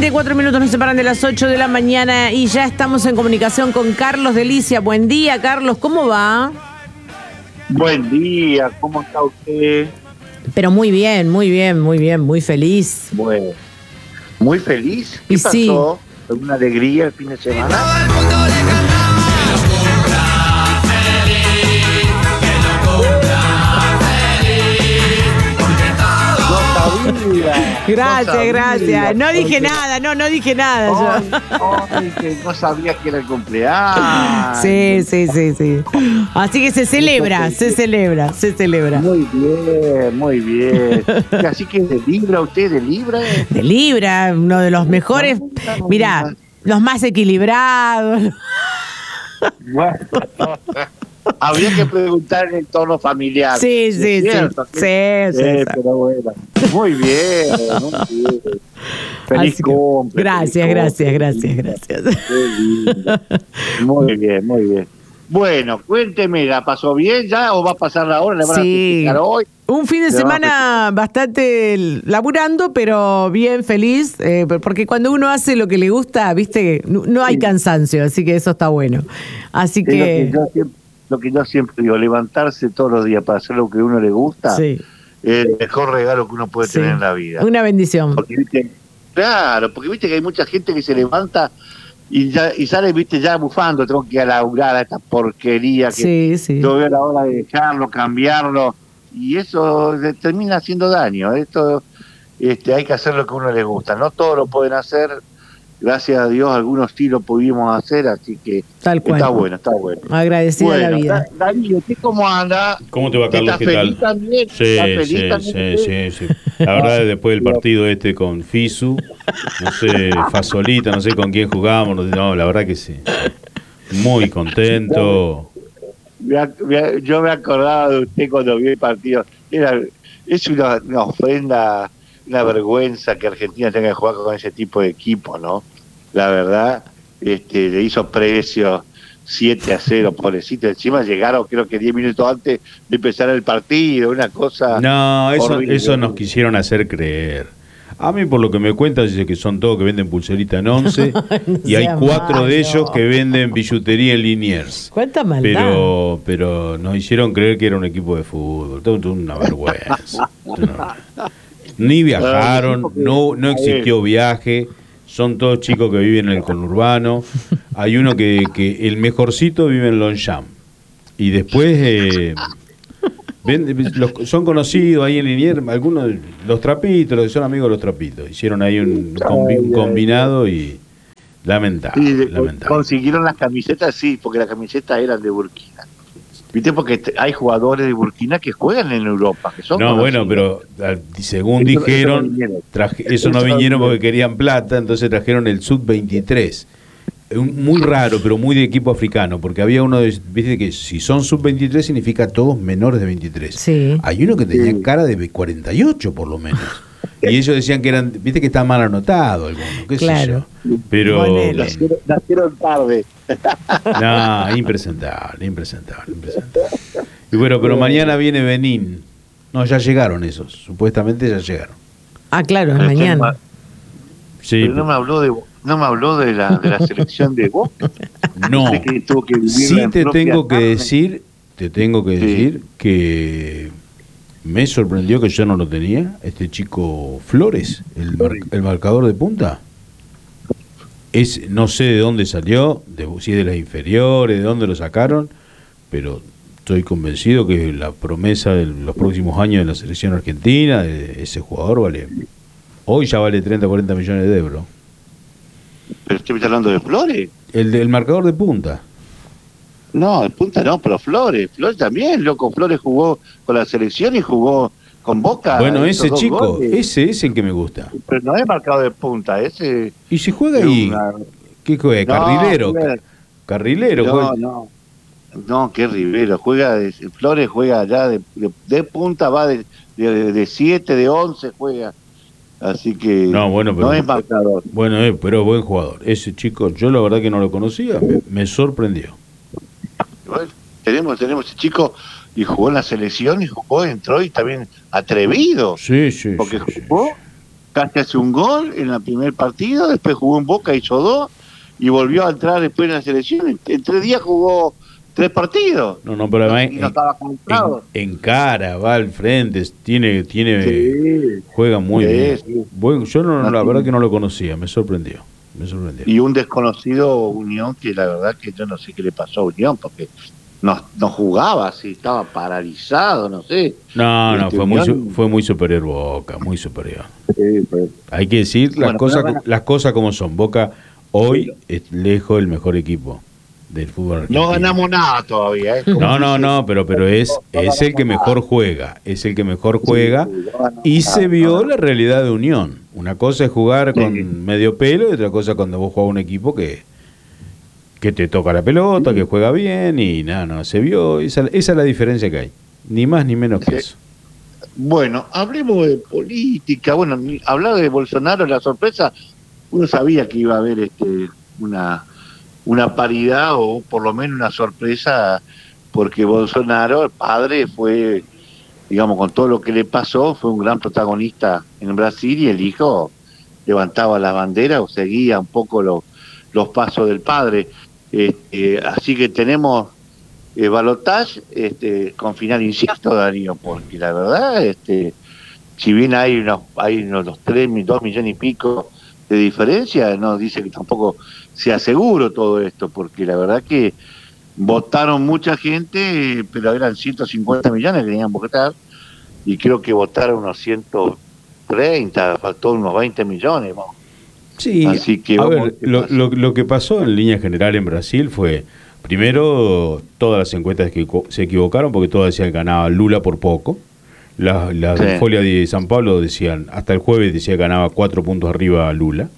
34 minutos nos separan de las 8 de la mañana y ya estamos en comunicación con Carlos Delicia. Buen día, Carlos, ¿cómo va? Buen día, ¿cómo está usted? Pero muy bien, muy feliz. Bueno, muy feliz. ¿Qué Y pasó? ¿Una alegría el fin de semana? Gracias. No dije nada yo. Que no sabía que era el cumpleaños. Sí. Así que se celebra. Muy bien. Así que de Libra, ¿usted de Libra? De Libra, uno de los mejores. Mirá, los más equilibrados. Bueno, habría que preguntar en el tono familiar. Sí. Pero bueno, muy bien. Feliz cumple. Gracias. Muy bien. Bueno, cuénteme, ¿la pasó bien ya o va a pasar ahora? ¿Le van a festejar hoy? Un fin de semana bastante laburando, pero bien feliz, porque cuando uno hace lo que le gusta, viste, no hay cansancio, así que eso está bueno. Así que... Lo que yo siempre digo, levantarse todos los días para hacer lo que a uno le gusta, es el mejor regalo que uno puede tener en la vida. Una bendición. Porque viste que hay mucha gente que se levanta y sale, viste, ya bufando, tengo que ir a laburar a esta porquería que yo veo la hora de dejarlo, cambiarlo, y eso termina haciendo daño. Esto hay que hacer lo que a uno le gusta, no todos lo pueden hacer. Gracias a Dios, algunos sí lo pudimos hacer, así que tal cual. Está bueno. Agradecida la vida. David, ¿usted cómo anda? ¿Cómo te va, Carlos? ¿Qué tal? También? Sí. La verdad, después del partido con Fisu, no sé, Fasolita, no sé con quién jugamos, no, la verdad que sí. Muy contento. Yo me acordaba de usted cuando vi el partido. Es una ofrenda, una vergüenza que Argentina tenga que jugar con ese tipo de equipo, ¿no? La verdad, le hizo precio 7-0, pobrecito. Encima llegaron, creo que 10 minutos antes de empezar el partido, una cosa. No, horrible. Eso nos quisieron hacer creer. A mí, por lo que me cuentan, dice que son todos que venden pulserita en 11 y hay 4 de ellos que venden billutería en Liniers. ¿Cuánta maldad? Pero nos hicieron creer que era un equipo de fútbol. Todo una vergüenza. Ni viajaron, no existió viaje. Son todos chicos que viven en el conurbano. Hay uno que el mejorcito vive en Longchamp. Y después son conocidos ahí en Liniers, algunos, los trapitos, los que son amigos de los trapitos. Hicieron ahí un combinado y lamentable. Consiguieron las camisetas, sí, porque las camisetas eran de Burkina. ¿Viste? Porque hay jugadores de Burkina que juegan en Europa, que son conocidos. Bueno, pero según dijeron, eso no vinieron porque querían plata, entonces trajeron el Sub-23. Muy raro, pero muy de equipo africano, porque había uno, viste que si son Sub-23 significa todos menores de 23. Sí. Hay uno que tenía cara de 48 por lo menos. Y ellos decían que eran, viste que está mal anotado alguno, qué sé yo. Pero nacieron tarde. No, impresentable. Y bueno, pero mañana viene Benín. No, ya llegaron esos, supuestamente ya llegaron. Ah, claro, es mañana. Sí, pero no me habló de la selección de Boca. No. Sí te tengo que decir que me sorprendió que yo no lo tenía, este chico Flores, el marcador de punta. No sé de dónde salió, si es de las inferiores, de dónde lo sacaron, pero estoy convencido que la promesa de los próximos años de la selección argentina, de ese jugador hoy ya vale 30 o 40 millones de euros. ¿Pero usted me está hablando de Flores? El marcador de punta. No, de punta no, pero Flores también, loco. Flores jugó con la selección y jugó con Boca. Bueno, ese chico, ese es el que me gusta. Pero no es marcado de punta, ese. ¿Y si juega ahí? ¿Qué juega? ¿Carrilero? ¿Carrilero? No, qué Rivero. Flores juega allá de punta, va de 7, de 11 juega. Así que no es marcador. Bueno, pero buen jugador. Ese chico, yo la verdad que no lo conocía, me sorprendió. Bueno, tenemos ese chico y jugó en la selección y entró y también atrevido. Sí. Porque jugó casi hace un gol en el primer partido, después jugó en Boca, hizo 2, y volvió a entrar después en la selección. En 3 días jugó 3 partidos. No, pero además no estaba comprado. En cara, va al frente, tiene sí, juega muy bien. Sí. Bueno, yo la verdad que no lo conocía, me sorprendió. Y un desconocido Unión, que la verdad que yo no sé qué le pasó a Unión, porque no jugaba así, estaba paralizado, no sé. No, fue muy superior Boca, muy superior. Sí, pues. Hay que decir las cosas como son. Boca hoy es lejos el mejor equipo del fútbol argentino. No ganamos nada todavía. No, pero es el que mejor juega, y se vio la realidad de Unión. Una cosa es jugar con medio pelo y otra cosa cuando vos jugás un equipo que te toca la pelota, que juega bien y no, se vio, esa es la diferencia que hay, ni más ni menos que eso. Bueno, hablemos de política. Bueno, hablar de Bolsonaro, la sorpresa, uno sabía que iba a haber una paridad o por lo menos una sorpresa, porque Bolsonaro, el padre, fue, digamos, con todo lo que le pasó, fue un gran protagonista en Brasil, y el hijo levantaba la bandera o seguía un poco los pasos del padre. Así que tenemos balotaje con final incierto, Darío, porque la verdad, si bien hay unos 2 millones y pico de diferencia, no dice que tampoco sea seguro todo esto, porque la verdad que votaron mucha gente, pero eran 150 millones que tenían que votar, y creo que votaron unos 130, faltó unos 20 millones. ¿No? Sí, así que lo que pasó en línea general en Brasil fue, primero, todas las encuestas que se equivocaron, porque todas decían que ganaba Lula por poco. Las de Folia de San Pablo decían, hasta el jueves decía que ganaba 4 puntos arriba a Lula.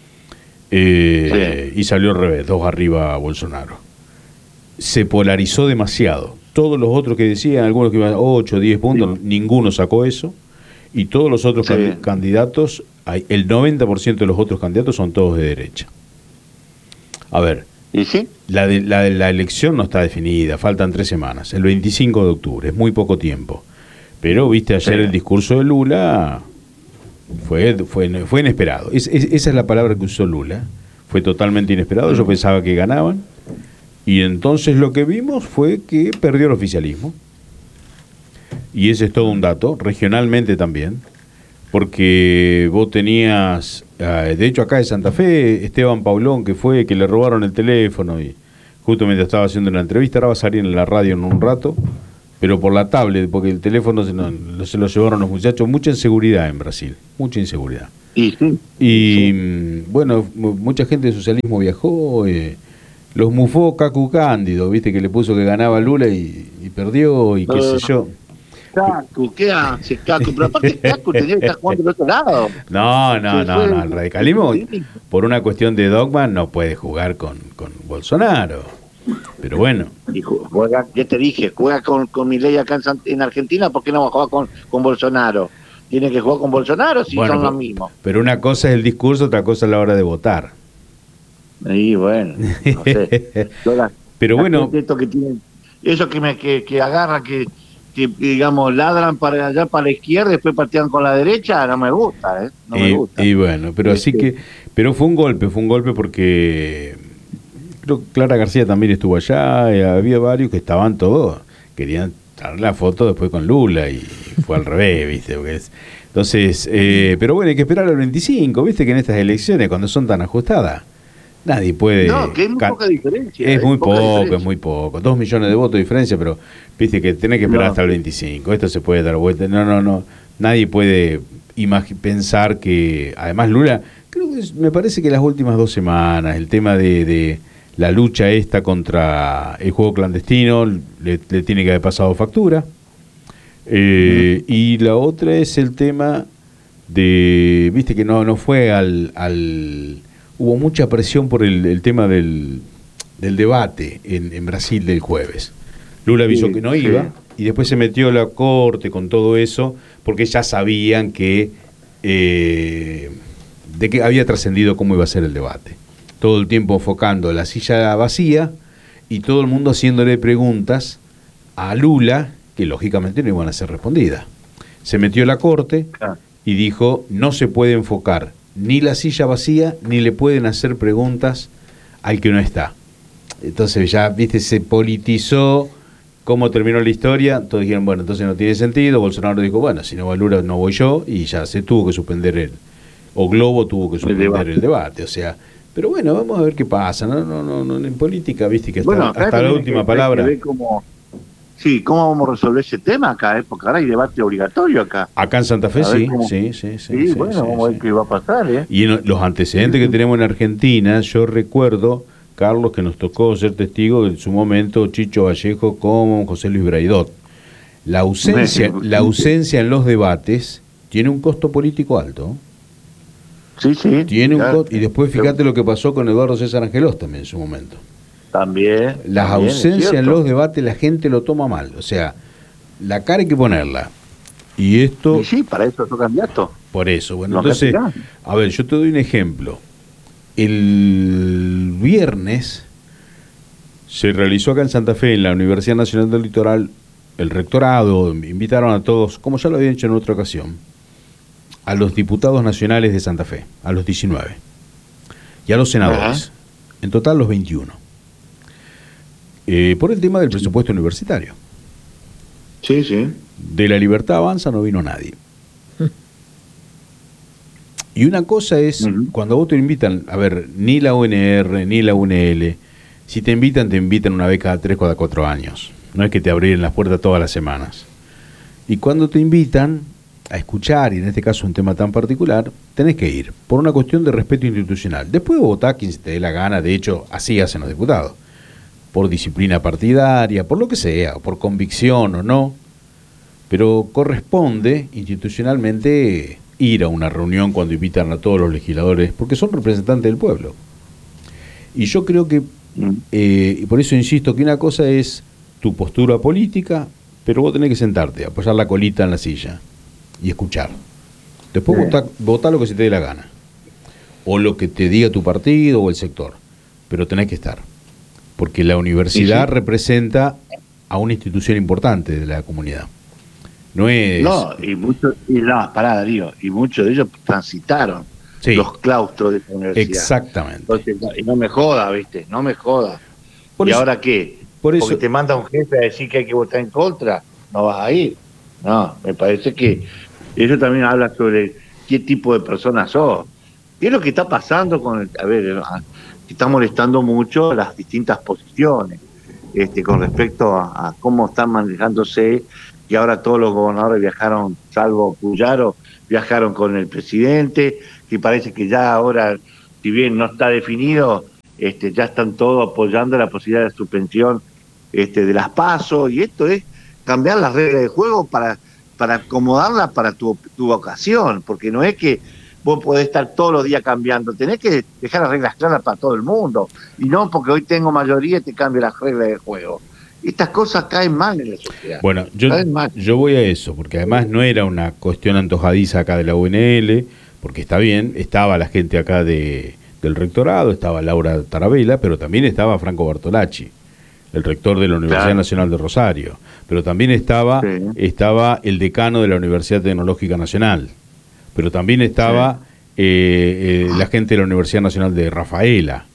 Y salió al revés, 2 arriba a Bolsonaro. Se polarizó demasiado. Todos los otros que decían, algunos que iban 8, 10 puntos, ninguno sacó eso. Y todos los otros candidatos, el 90% de los otros candidatos son todos de derecha. A ver, ¿y sí? La elección no está definida, faltan 3 semanas, el 25 de octubre, es muy poco tiempo. Pero viste ayer el discurso de Lula, fue inesperado. Esa es la palabra que usó Lula, fue totalmente inesperado. Yo pensaba que ganaban, y entonces lo que vimos fue que perdió el oficialismo. Y ese es todo un dato, regionalmente también, porque vos tenías, de hecho acá de Santa Fe, Esteban Paulón, que le robaron el teléfono, y justo mientras estaba haciendo la entrevista, ahora va a salir en la radio en un rato, pero por la tablet, porque el teléfono se lo llevaron los muchachos. Mucha inseguridad en Brasil, mucha inseguridad. Bueno, mucha gente del socialismo viajó, los mufó Cacu Cándido, viste, que le puso que ganaba Lula y perdió, y qué sé yo. Cacu, ¿qué hace Cacu? Pero aparte Cacu tenía que estar jugando del otro lado. No, el radicalismo, por una cuestión de dogma, no puede jugar con Bolsonaro. Pero bueno. Y juega, ya te dije, juega con Milei acá en Argentina, ¿por qué no va a jugar con Bolsonaro? Tiene que jugar con Bolsonaro si son los mismos. Pero una cosa es el discurso, otra cosa es la hora de votar. Y bueno, no sé. Pero bueno. Eso que agarra, que digamos ladran para allá, para la izquierda, después partían con la derecha, no me gusta, no me gusta. Y bueno, pero pero fue un golpe porque creo que Clara García también estuvo allá, y había varios que estaban todos, querían dar la foto después con Lula, y fue al revés, viste, entonces, pero bueno, hay que esperar al 25, viste que en estas elecciones, cuando son tan ajustadas, nadie puede... No, que es muy poca diferencia. Es muy poco. 2 millones de votos de diferencia, pero viste que tenés que esperar hasta el 25. Esto se puede dar vuelta. No. Nadie puede pensar que... Además, Lula, me parece que las últimas 2 semanas, el tema de la lucha esta contra el juego clandestino, le tiene que haber pasado factura. Y la otra es el tema de... Viste que no fue al hubo mucha presión por el tema del debate en Brasil del jueves. Lula avisó que no iba, y después se metió la corte con todo eso, porque ya sabían que había trascendido cómo iba a ser el debate. Todo el tiempo enfocando la silla vacía y todo el mundo haciéndole preguntas a Lula que lógicamente no iban a ser respondidas. Se metió la corte y dijo, no se puede enfocar ni la silla vacía, ni le pueden hacer preguntas al que no está. Entonces ya, viste, se politizó cómo terminó la historia, todos dijeron, bueno, entonces no tiene sentido, Bolsonaro dijo, bueno, si no va Lula no voy yo, y ya se tuvo que suspender o Globo tuvo que suspender el debate, o sea, pero bueno, vamos a ver qué pasa, no en política, viste, que hasta la última palabra. Sí, ¿cómo vamos a resolver ese tema acá? Porque ahora hay debate obligatorio acá. Acá en Santa Fe sí. Vamos a ver qué va a pasar. Y los antecedentes que tenemos en Argentina, yo recuerdo, Carlos, que nos tocó ser testigo en su momento Chicho Vallejo con José Luis Braidot. La ausencia en los debates tiene un costo político alto. Sí. Tiene un costo, y después fíjate lo que pasó con Eduardo César Angelós también en su momento. También. Las ausencias en los debates la gente lo toma mal. O sea, la cara hay que ponerla. Y esto... Y sí, para eso es candidato. Por eso, bueno, entonces, a ver, yo te doy un ejemplo. El viernes se realizó acá en Santa Fe, en la Universidad Nacional del Litoral, el rectorado, invitaron a todos, como ya lo habían hecho en otra ocasión, a los diputados nacionales de Santa Fe, a los 19, y a los senadores, en total los 21, por el tema del presupuesto universitario. Sí. De La Libertad Avanza no vino nadie. Y una cosa es, cuando vos te invitan, a ver, ni la UNR, ni la UNL, si te invitan una vez cada 3 o 4 años. No es que te abren las puertas todas las semanas. Y cuando te invitan a escuchar, y en este caso un tema tan particular, tenés que ir, por una cuestión de respeto institucional. Después votá quien se te dé la gana, de hecho, así hacen los diputados. Por disciplina partidaria, por lo que sea, por convicción o no. Pero corresponde institucionalmente ir a una reunión cuando invitan a todos los legisladores, porque son representantes del pueblo. Y yo creo que, y por eso insisto, que una cosa es tu postura política, pero vos tenés que sentarte, apoyar la colita en la silla y escuchar. Después votá lo que se te dé la gana, o lo que te diga tu partido o el sector, pero tenés que estar, porque la universidad representa a una institución importante de la comunidad. No es... Darío, y muchos de ellos transitaron los claustros de la universidad. Exactamente. Entonces, y no me joda, ¿viste? No me joda. ¿Y ahora qué? Porque te manda un jefe a decir que hay que votar en contra, no vas a ir. No, me parece que eso también habla sobre qué tipo de persona sos. ¿Qué es lo que está pasando con que está molestando mucho las distintas posiciones con respecto a cómo están manejándose? Y ahora todos los gobernadores viajaron, salvo Puyaro, viajaron con el presidente, que parece que ya ahora, si bien no está definido, ya están todos apoyando la posibilidad de suspensión de las PASO, y esto es cambiar las reglas de juego para acomodarlas para tu ocasión, porque no es que vos podés estar todos los días cambiando, tenés que dejar las reglas claras para todo el mundo, y no porque hoy tengo mayoría te cambio las reglas de juego. Estas cosas caen mal en la sociedad. Bueno, yo voy a eso, porque además no era una cuestión antojadiza acá de la UNL, porque está bien, estaba la gente acá del rectorado, estaba Laura Tarabella, pero también estaba Franco Bartolacci, el rector de la Universidad Nacional de Rosario, pero también estaba el decano de la Universidad Tecnológica Nacional, pero también estaba la gente de la Universidad Nacional de Rafaela.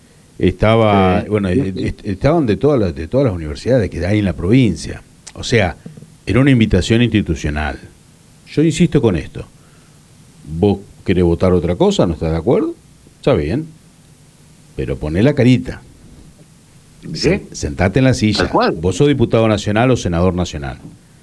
Estaban de todas las universidades que hay en la provincia. O sea, era una invitación institucional. Yo insisto con esto. ¿Vos querés votar otra cosa? ¿No estás de acuerdo? Está bien. Pero poné la carita. Sentate en la silla. Vos sos diputado nacional o senador nacional.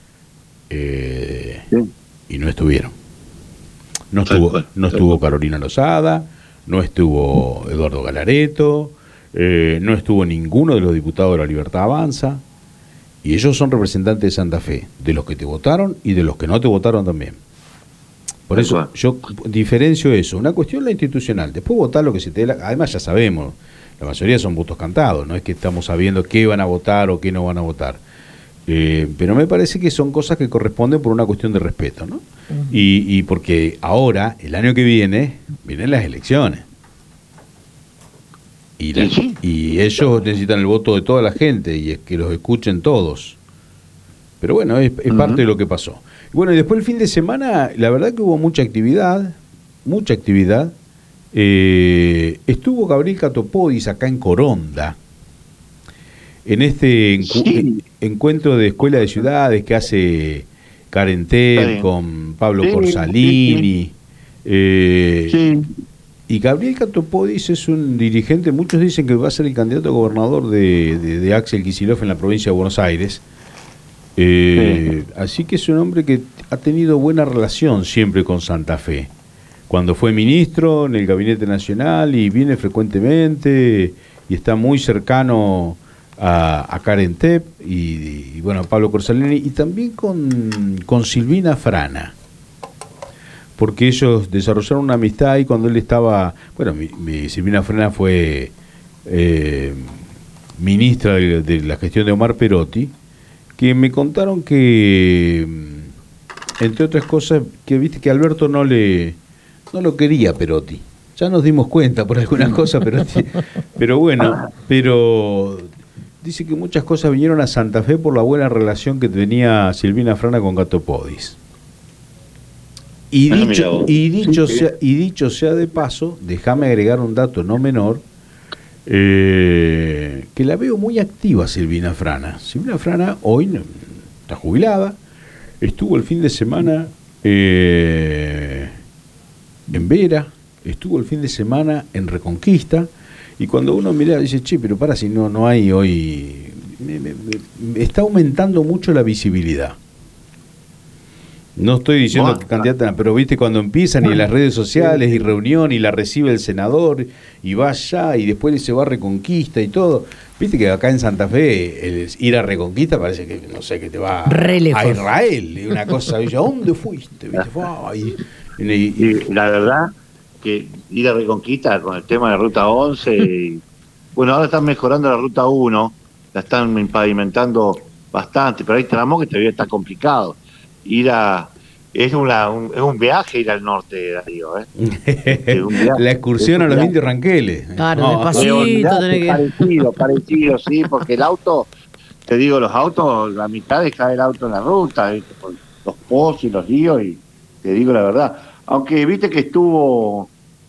Y no estuvieron. No estuvo Carolina Lozada, no estuvo Eduardo Galareto, no estuvo ninguno de los diputados de La Libertad Avanza, y ellos son representantes de Santa Fe, de los que te votaron y de los que no te votaron también. Por eso yo diferencio eso, una cuestión la institucional, después votar lo que se te dé además ya sabemos, la mayoría son votos cantados, no es que estamos sabiendo qué van a votar o qué no van a votar, pero me parece que son cosas que corresponden por una cuestión de respeto, ¿no? Y porque ahora, el año que vienen las elecciones. Y ellos necesitan el voto de toda la gente y es que los escuchen todos. Pero bueno, es parte de lo que pasó. Bueno, y después el fin de semana, la verdad que hubo mucha actividad. Estuvo Gabriel Catopodis acá en Coronda, en este encuentro de Escuela de Ciudades que hace Carentel con Pablo Corsalini. Y Gabriel Catopodis es un dirigente, muchos dicen que va a ser el candidato a gobernador de Axel Kicillof en la provincia de Buenos Aires. Así que es un hombre que ha tenido buena relación siempre con Santa Fe. Cuando fue ministro en el Gabinete Nacional y viene frecuentemente y está muy cercano a Karen Tepp y bueno, a Pablo Corsalini y también con Silvina Frana, porque ellos desarrollaron una amistad y cuando él estaba, bueno, Silvina Frana fue ministra de la gestión de Omar Perotti, que me contaron que, entre otras cosas, que viste que Alberto no lo quería Perotti. Ya nos dimos cuenta por algunas cosas, pero bueno, pero dice que muchas cosas vinieron a Santa Fe por la buena relación que tenía Silvina Frana con Catopodis. Y dicho sea de paso, déjame agregar un dato no menor, que la veo muy activa Silvina Frana. Silvina Frana hoy está jubilada, estuvo el fin de semana en Vera, estuvo el fin de semana en Reconquista, y cuando uno mira dice, che, pero para si no hay hoy, está aumentando mucho la visibilidad. No estoy diciendo que candidata, pero viste cuando empiezan y en las redes sociales y reunión y la recibe el senador y va allá y después se va a Reconquista y todo. Viste que acá en Santa Fe ir a Reconquista parece que, no sé, que te va a Israel y una cosa. ¿A dónde fuiste? ¿Viste? Y la verdad que ir a Reconquista con el tema de Ruta 11, bueno, ahora están mejorando la Ruta 1, la están pavimentando bastante, pero hay tramos que todavía está complicado. Es un viaje ir al norte, Darío, la excursión a los Indios Ranqueles. Claro, despacito tenés que... parecido, sí, porque el auto, te digo, los autos, la mitad deja el auto en la ruta, ¿viste? Por los pozos y los ríos, y te digo la verdad. Aunque viste que estuvo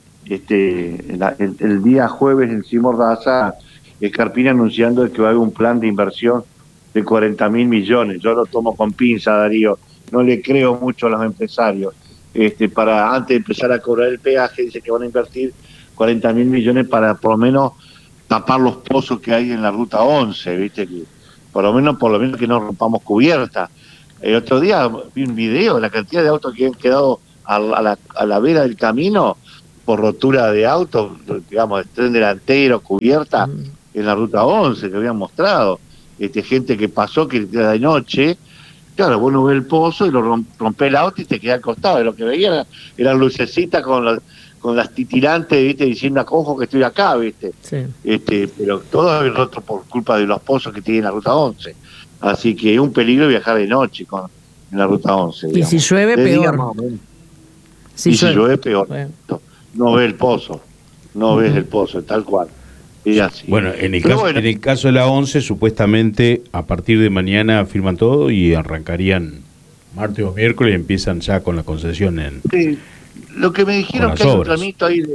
el día jueves en Simón Daza, Carpini anunciando que va a haber un plan de inversión de 40.000 millones. Yo lo tomo con pinza, Darío. No le creo mucho a los empresarios. Para antes de empezar a cobrar el peaje, dice que van a invertir 40.000 millones para por lo menos tapar los pozos que hay en la Ruta 11, ¿viste? Que por lo menos que no rompamos cubierta. El otro día vi un video de la cantidad de autos que han quedado a la vera del camino por rotura de autos, digamos, tren delantero, cubierta, en la Ruta 11, que habían mostrado. Gente que pasó, que era de noche. Claro, vos no ves el pozo y lo rompés el auto y te queda al costado. Y lo que veía eran lucecitas con las titilantes, ¿viste? Diciendo, ojo que estoy acá, ¿viste? Sí. Pero todo es roto por culpa de los pozos que tiene la Ruta 11. Así que es un peligro viajar de noche en la Ruta 11. Digamos. Y si llueve, peor. Si llueve, peor. Bueno. No ves el pozo. No ves el pozo, tal cual. Así. Bueno, en el caso de la 11, supuestamente a partir de mañana firman todo y arrancarían martes o miércoles y empiezan ya con la concesión en... Sí. Lo que me dijeron que hay un tramito ahí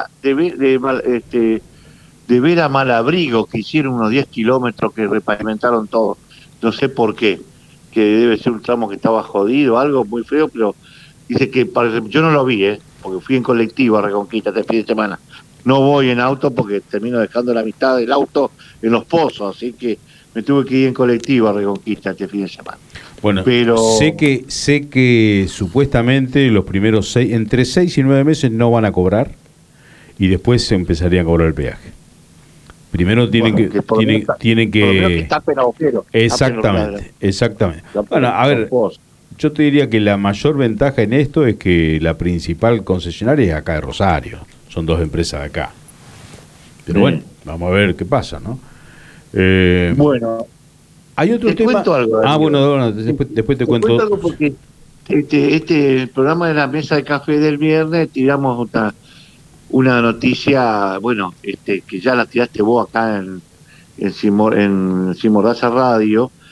de Vera a Malabrigo, que hicieron unos 10 kilómetros que repavimentaron todo. No sé por qué, que debe ser un tramo que estaba jodido, algo muy feo, pero dice que yo no lo vi, porque fui en colectivo a Reconquista este fin de semana. No voy en auto porque termino dejando la mitad del auto en los pozos, así que me tuve que ir en colectivo a Reconquista este fin de semana. Bueno, pero sé que supuestamente los primeros entre 6 y 9 meses no van a cobrar y después se empezaría a cobrar el peaje. Primero tienen que exactamente. Bueno, a ver, yo te diría que la mayor ventaja en esto es que la principal concesionaria es acá de Rosario. Son 2 empresas de acá. Pero bueno, vamos a ver qué pasa, ¿no? Bueno, hay otro tema. Cuento algo, bueno, después te cuento. Algo porque el programa de la mesa de café del viernes tiramos una noticia, bueno, que ya la tiraste vos acá en Simordaza Radio,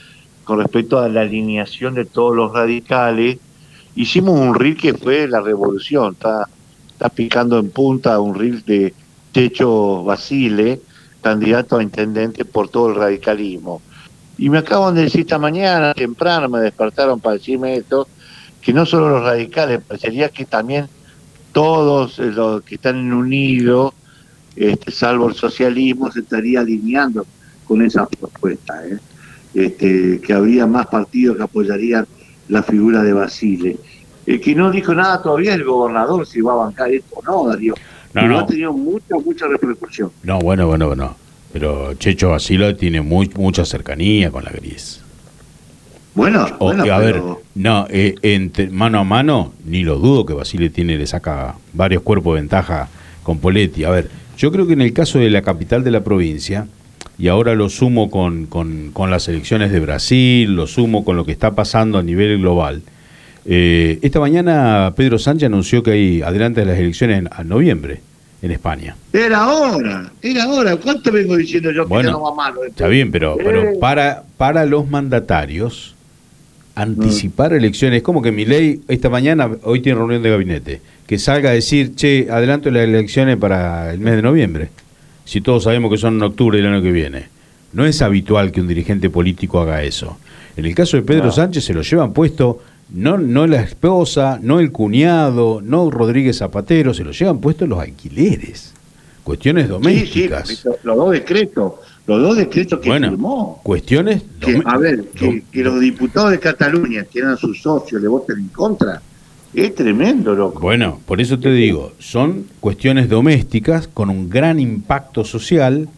con respecto a la alineación de todos los radicales. Hicimos un reel que fue la revolución, está picando en punta un reel de Checho Basile, candidato a intendente por todo el radicalismo. Y me acaban de decir esta mañana, temprano, me despertaron para decirme esto, que no solo los radicales, parecería que también todos los que están unidos, salvo el socialismo, se estaría alineando con esa propuesta, que habría más partidos que apoyarían la figura de Basile. Que no dijo nada todavía el gobernador si va a bancar esto o no, Darío. No ha tenido mucha repercusión. No, bueno. Pero Checho Basile tiene mucha cercanía con la Gris. Bueno, a ver, no, mano a mano, ni lo dudo que Basile le saca varios cuerpos de ventaja con Poletti. A ver, yo creo que en el caso de la capital de la provincia, y ahora lo sumo con las elecciones de Brasil, lo sumo con lo que está pasando a nivel global. Esta mañana Pedro Sánchez anunció que hay adelante las elecciones en noviembre en España. Era hora. ¿Cuánto vengo diciendo yo que no va malo? Está bien, pero para los mandatarios anticipar elecciones, como que Milei esta mañana, hoy tiene reunión de gabinete, que salga a decir, adelanto las elecciones para el mes de noviembre, si todos sabemos que son en octubre del año que viene. No es habitual que un dirigente político haga eso. En el caso de Pedro Sánchez se lo llevan puesto, no la esposa, no el cuñado, no Rodríguez Zapatero, se lo llevan puesto los alquileres, cuestiones domésticas. Sí, los dos decretos que firmó. Cuestiones que los diputados de Cataluña, que eran sus socios, le voten en contra. Es tremendo, loco. Bueno, por eso te digo, son cuestiones domésticas con un gran impacto social,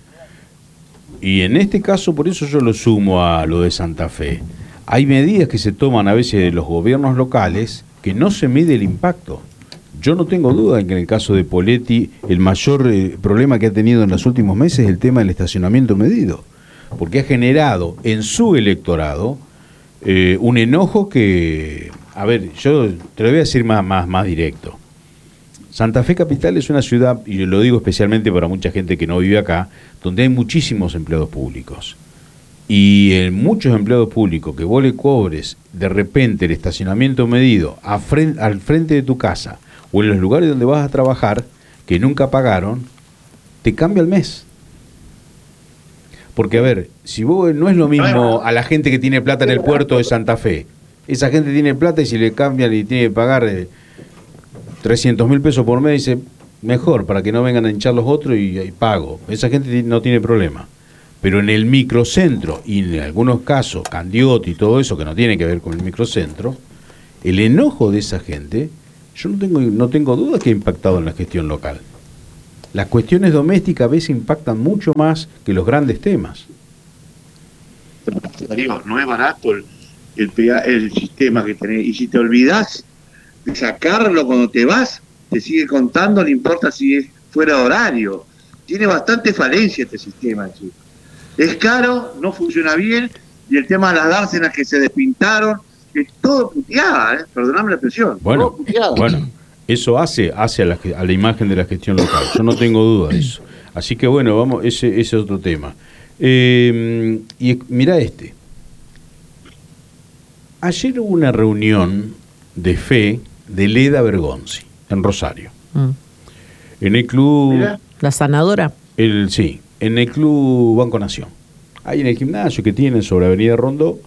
y en este caso, por eso yo lo sumo a lo de Santa Fe. Hay medidas que se toman a veces de los gobiernos locales que no se mide el impacto. Yo no tengo duda en que en el caso de Poletti el mayor problema que ha tenido en los últimos meses es el tema del estacionamiento medido, porque ha generado en su electorado un enojo que, a ver, yo te lo voy a decir más directo. Santa Fe Capital es una ciudad, y lo digo especialmente para mucha gente que no vive acá, donde hay muchísimos empleados públicos. Y en muchos empleados públicos que vos le cobres de repente el estacionamiento medido al frente de tu casa o en los lugares donde vas a trabajar, que nunca pagaron, te cambia el mes. Porque, a ver, si vos no es lo mismo a la gente que tiene plata en el puerto de Santa Fe. Esa gente tiene plata y si le cambian y tiene que pagar 300.000 pesos por mes, dice, mejor, para que no vengan a hinchar los otros y pago. Esa gente no tiene problema. Pero en el microcentro, y en algunos casos, Candioti y todo eso, que no tiene que ver con el microcentro, el enojo de esa gente, yo no tengo duda que ha impactado en la gestión local. Las cuestiones domésticas a veces impactan mucho más que los grandes temas. No es barato el sistema que tenés. Y si te olvidás de sacarlo cuando te vas, te sigue contando, no importa si es fuera de horario. Tiene bastante falencia este sistema, chicos. Es caro, no funciona bien, y el tema de las dársenas que se despintaron, es todo puteada, perdóname la expresión. Bueno, eso hace a la imagen de la gestión local, yo no tengo duda de eso. Así que bueno, vamos, ese es otro tema. Y mirá ayer hubo una reunión de fe de Leda Bergonzi, en Rosario. En el club... ¿Mirá? La sanadora. Sí, en el Club Banco Nación. Ahí en el gimnasio que tienen sobre Avenida Rondó.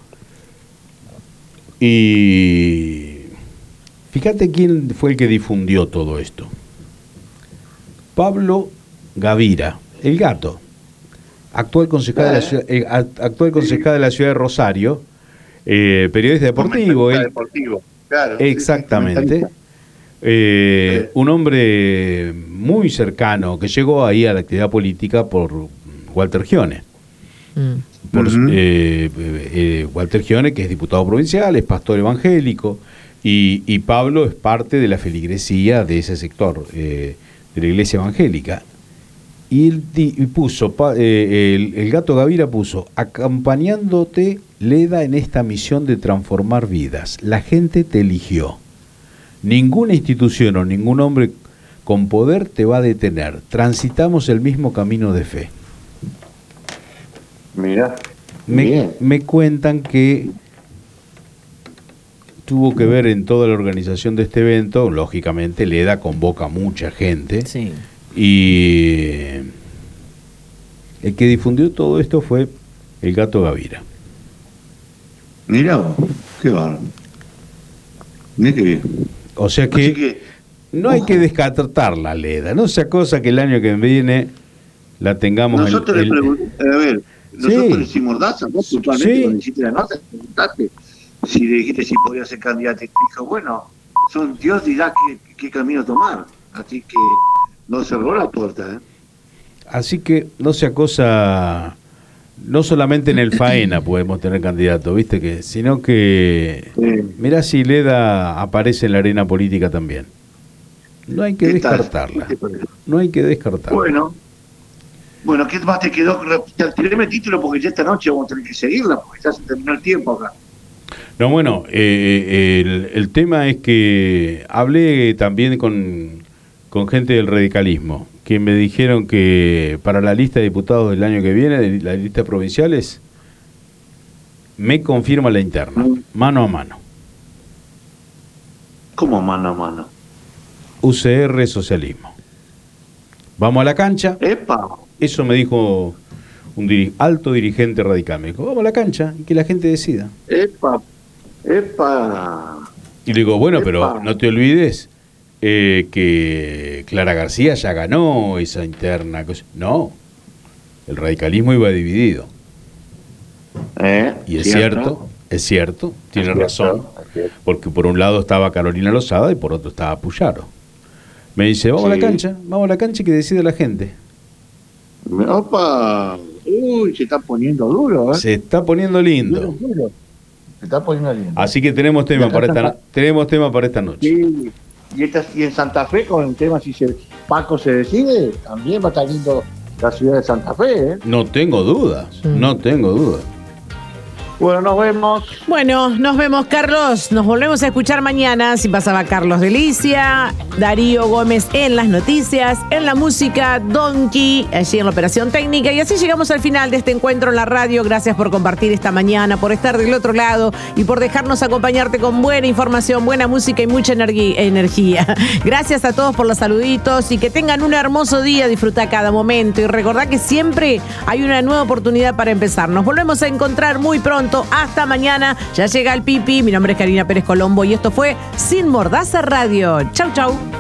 Y fíjate quién fue el que difundió todo esto. Pablo Gavira, el gato, actual concejal de la ciudad de Rosario, periodista deportivo. Deportivo, claro. Exactamente. Un hombre muy cercano que llegó ahí a la actividad política por Walter Gione. Walter Gione, que es diputado provincial, es pastor evangélico, y Pablo es parte de la feligresía de ese sector, de la iglesia evangélica. Y puso, el gato Gavira puso, acompañándote, Leda, en esta misión de transformar vidas. La gente te eligió. Ninguna institución o ningún hombre con poder te va a detener. Transitamos el mismo camino de fe. Mira. Me cuentan que tuvo que ver en toda la organización de este evento. Lógicamente Leda convoca a mucha gente. Sí. Y el que difundió todo esto fue el Gato Gavira. Mirá vos, qué bárbaro. Mirá qué bien. O sea que no hay que descartar la Leda, no sea cosa que el año que viene la tengamos. Nosotros le preguntamos, a ver, nosotros le hicimos daza, vos puntualmente cuando hiciste la nota, preguntaste si le dijiste si podía ser candidato, y te dijo, bueno, Dios dirá qué camino tomar, así que no cerró la puerta. Así que no sea cosa, no solamente en el Faena podemos tener candidato, viste que, sino que mirá si Leda aparece en la arena política también. No hay que descartarla. No hay que descartarla. Bueno, ¿qué más te quedó? Tirame el título porque ya esta noche vamos a tener que seguirla porque ya se terminó el tiempo acá. No, bueno, el tema es que hablé también con gente del radicalismo, que me dijeron que para la lista de diputados del año que viene, de las listas provinciales, me confirma la interna, mano a mano. ¿Cómo mano a mano? UCR Socialismo. Vamos a la cancha. ¡Epa! Eso me dijo un alto dirigente radical. Me dijo, vamos a la cancha y que la gente decida. ¡Epa! ¡Epa! Y le digo, bueno, pero no te olvides que Clara García ya ganó esa interna. No, el radicalismo iba dividido. Y es cierto, tiene razón. Porque por un lado estaba Carolina Lozada y por otro estaba Puyaro. Me dice, vamos a la cancha y que decida la gente. ¡Opa! Uy, se está poniendo duro, Se está poniendo lindo. Se está poniendo lindo. Así que tenemos tema para esta noche. Sí. Y en Santa Fe, con el tema si Paco se decide, también va a estar lindo la ciudad de Santa Fe, No tengo dudas, no tengo dudas. Bueno, nos vemos. Bueno, nos vemos, Carlos. Nos volvemos a escuchar mañana. Si pasaba Carlos Delicia, Darío Gómez en las noticias, en la música, Donkey, allí en la operación técnica. Y así llegamos al final de este encuentro en la radio. Gracias por compartir esta mañana, por estar del otro lado y por dejarnos acompañarte con buena información, buena música y mucha energía. Gracias a todos por los saluditos y que tengan un hermoso día. Disfruta cada momento y recordá que siempre hay una nueva oportunidad para empezar. Nos volvemos a encontrar muy pronto. Hasta mañana. Ya llega el Pipi. Mi nombre es Karina Pérez Colombo y esto fue Sin Mordaza Radio. Chau, chau.